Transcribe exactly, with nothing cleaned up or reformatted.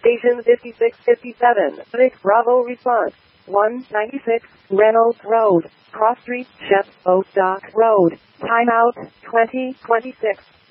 Station fifty-six fifty-seven, Vic Bravo response. one ninety-six, Reynolds Road, Cross Street, Shep, Oak Dock Road. Timeout, twenty twenty-six.